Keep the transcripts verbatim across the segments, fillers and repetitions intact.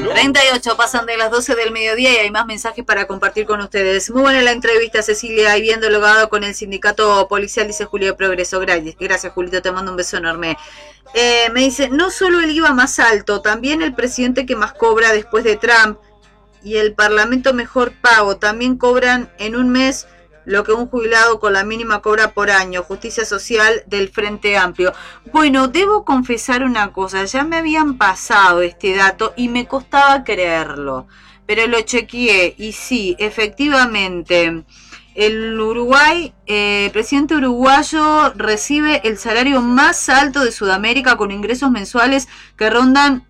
treinta y ocho pasan de las doce del mediodía y hay más mensajes para compartir con ustedes. Muy buena la entrevista, Cecilia, y bien dialogado con el sindicato policial, dice Julio de Progreso. Gracias, gracias Julito, te mando un beso enorme. Eh, me dice, no solo el I V A más alto, también el presidente que más cobra después de Trump y el parlamento mejor pago. También cobran en un mes lo que un jubilado con la mínima cobra por año. Justicia social del Frente Amplio. Bueno, debo confesar una cosa, ya me habían pasado este dato y me costaba creerlo, pero lo chequeé y sí, efectivamente, el Uruguay, eh, presidente uruguayo recibe el salario más alto de Sudamérica con ingresos mensuales que rondan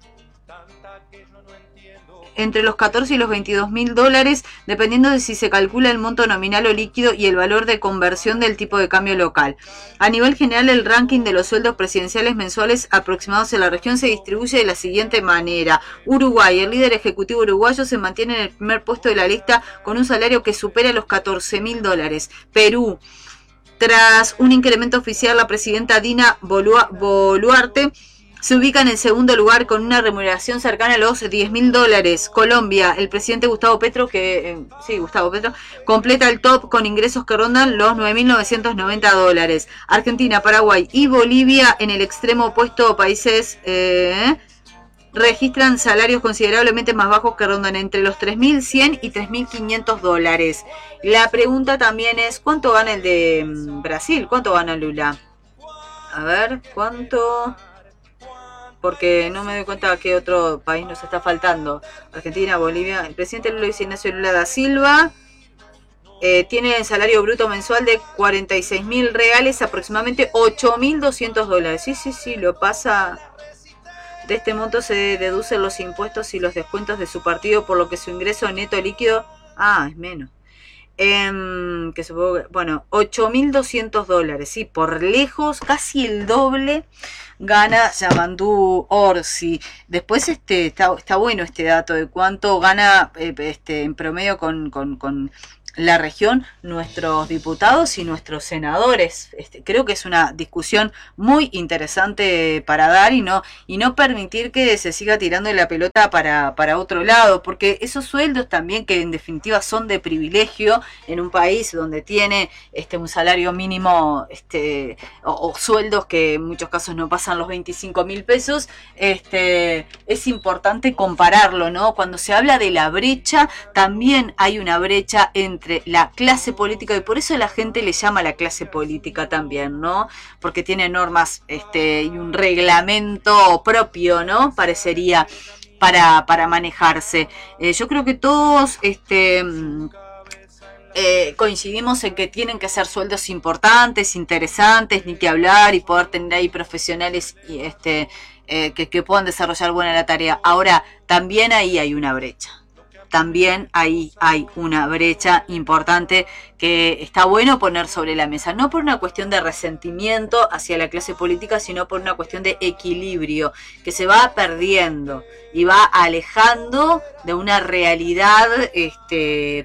entre los catorce y los veintidós mil dólares, dependiendo de si se calcula el monto nominal o líquido y el valor de conversión del tipo de cambio local. A nivel general, el ranking de los sueldos presidenciales mensuales aproximados en la región se distribuye de la siguiente manera. Uruguay, el líder ejecutivo uruguayo, se mantiene en el primer puesto de la lista con un salario que supera los catorce mil dólares. Perú, tras un incremento oficial, la presidenta Dina Boluarte se ubica en el segundo lugar con una remuneración cercana a los diez mil dólares. Colombia, el presidente Gustavo Petro, que eh, sí, Gustavo Petro, completa el top con ingresos que rondan los nueve mil novecientos noventa dólares. Argentina, Paraguay y Bolivia, en el extremo opuesto, países eh, registran salarios considerablemente más bajos que rondan entre los tres mil cien y tres mil quinientos dólares. La pregunta también es, ¿cuánto gana el de Brasil? ¿Cuánto gana Lula? A ver, ¿cuánto...? Porque no me doy cuenta qué otro país nos está faltando. Argentina, Bolivia. El presidente Luis Ignacio Lula da Silva eh, tiene el salario bruto mensual de cuarenta y seis mil reales, aproximadamente ocho mil doscientos dólares. Sí, sí, sí, lo pasa. De este monto se deducen los impuestos y los descuentos de su partido, por lo que su ingreso neto líquido... Ah, es menos. Eh, que supongo que, bueno, ocho mil doscientos dólares, sí, por lejos, casi el doble gana Yamandu Orsi. Después este está, está bueno este dato de cuánto gana eh, este en promedio con, con, con la región nuestros diputados y nuestros senadores. Este, creo que es una discusión muy interesante para dar y no y no permitir que se siga tirando la pelota para, para otro lado, porque esos sueldos también, que en definitiva son de privilegio en un país donde tiene este un salario mínimo este o, o sueldos que en muchos casos no pasan los veinticinco mil pesos, este es importante compararlo, ¿no? Cuando se habla de la brecha, también hay una brecha entre entre la clase política, y por eso la gente le llama la clase política también, ¿no? Porque tiene normas este, y un reglamento propio, ¿no? Parecería para, para manejarse. Eh, yo creo que todos este, eh, coincidimos en que tienen que ser sueldos importantes, interesantes, ni que hablar, y poder tener ahí profesionales y este, eh, que, que puedan desarrollar buena la tarea. Ahora, también ahí hay una brecha. También ahí hay una brecha importante que está bueno poner sobre la mesa, no por una cuestión de resentimiento hacia la clase política, sino por una cuestión de equilibrio que se va perdiendo y va alejando de una realidad este,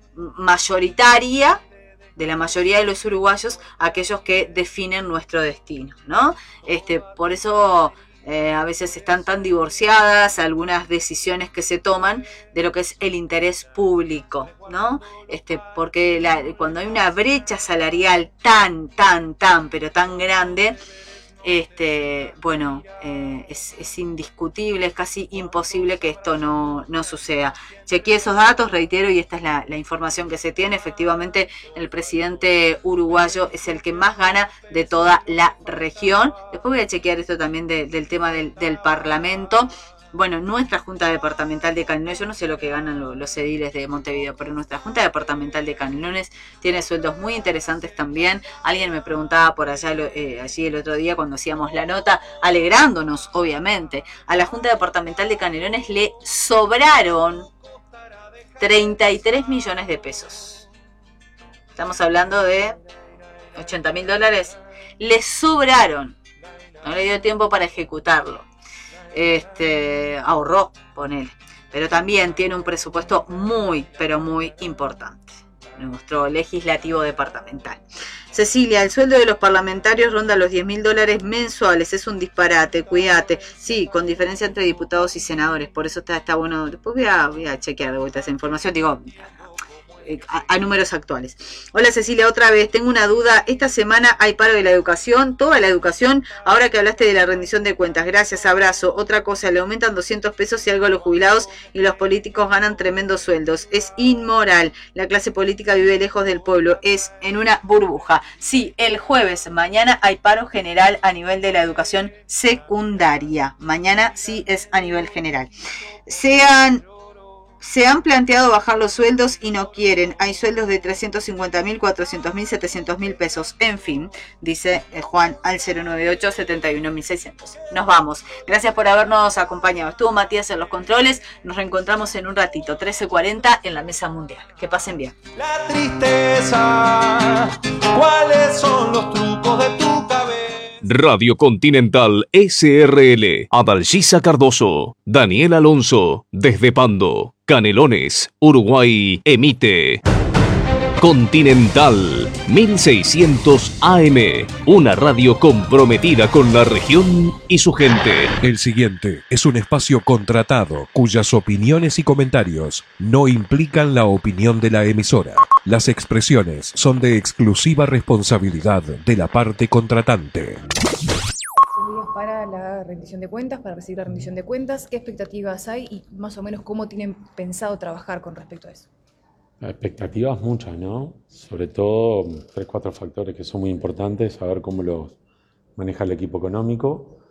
mayoritaria de la mayoría de los uruguayos, aquellos que definen nuestro destino, ¿no? Este, por eso... Eh, a veces están tan divorciadas algunas decisiones que se toman de lo que es el interés público, ¿no? Este, porque la, cuando hay una brecha salarial tan, tan, tan, pero tan grande, este, bueno, eh, es, es indiscutible, es casi imposible que esto no, no suceda. Chequeé esos datos, reitero, y esta es la, la información que se tiene. Efectivamente, el presidente uruguayo es el que más gana de toda la región. Después voy a chequear esto también de, del tema del, del Parlamento. Bueno, nuestra Junta Departamental de Canelones, yo no sé lo que ganan los, los ediles de Montevideo, pero nuestra Junta Departamental de Canelones tiene sueldos muy interesantes también. Alguien me preguntaba por allá eh, allí el otro día cuando hacíamos la nota, alegrándonos, obviamente. A la Junta Departamental de Canelones le sobraron treinta y tres millones de pesos. Estamos hablando de ochenta mil dólares. Le sobraron. No le dio tiempo para ejecutarlo. Este, ahorró, ponele, pero también tiene un presupuesto muy, pero muy importante, nuestro legislativo departamental. Cecilia, el sueldo de los parlamentarios ronda los diez mil dólares mensuales, es un disparate, cuídate. Sí, con diferencia entre diputados y senadores, por eso está, está bueno. Después voy a, voy a chequear de vuelta esa información, digo, A, a números actuales. Hola Cecilia, otra vez, tengo una duda. Esta semana hay paro de la educación, toda la educación, ahora que hablaste de la rendición de cuentas. Gracias, abrazo. Otra cosa, le aumentan doscientos pesos y algo a los jubilados y los políticos ganan tremendos sueldos. Es inmoral. La clase política vive lejos del pueblo, es en una burbuja. Sí, el jueves, mañana hay paro general a nivel de la educación secundaria. Mañana sí es a nivel general. Sean... Se han planteado bajar los sueldos y no quieren. Hay sueldos de trescientos cincuenta mil, cuatrocientos mil, setecientos mil pesos. En fin, dice Juan al cero nueve ocho, setenta y uno mil seiscientos. Nos vamos. Gracias por habernos acompañado. Estuvo Matías en los controles. Nos reencontramos en un ratito, trece cuarenta, en la Mesa Mundial. Que pasen bien. La tristeza. ¿Cuáles son los trucos de tu cabeza? Radio Continental S R L, Adalgisa Cardoso, Daniel Alonso, desde Pando, Canelones, Uruguay, emite Continental mil seiscientos A M, una radio comprometida con la región y su gente. El siguiente es un espacio contratado cuyas opiniones y comentarios no implican la opinión de la emisora. Las expresiones son de exclusiva responsabilidad de la parte contratante. Para la rendición de cuentas, para recibir la rendición de cuentas, ¿qué expectativas hay y más o menos cómo tienen pensado trabajar con respecto a eso? Expectativas muchas, ¿no? Sobre todo tres, cuatro factores que son muy importantes, saber cómo los maneja el equipo económico,